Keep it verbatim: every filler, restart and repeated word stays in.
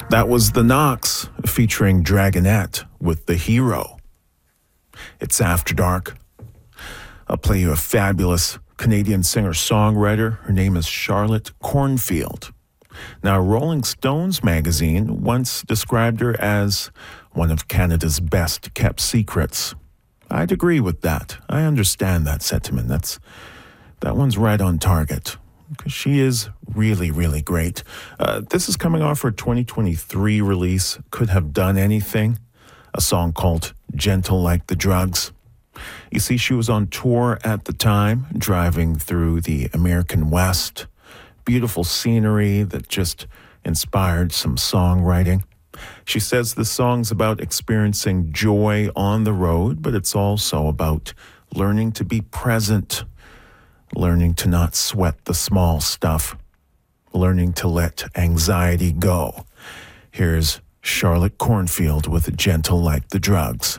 That was The Knocks featuring Dragonette with The Hero. It's After Dark. I'll play you a fabulous Canadian singer-songwriter. Her name is Charlotte Cornfield. Now, Rolling Stones magazine once described her as one of Canada's best-kept secrets. I'd agree with that. I understand that sentiment. That's that one's right on target. Because she is really, really great. Uh, this is coming off her twenty twenty-three release, Could Have Done Anything, a song called Gentle Like the Drugs. You see, she was on tour at the time, driving through the American West. Beautiful scenery that just inspired some songwriting. She says the song's about experiencing joy on the road, but it's also about learning to be present, learning to not sweat the small stuff, learning to let anxiety go. Here's Charlotte Cornfield with Gentle Like the Drugs.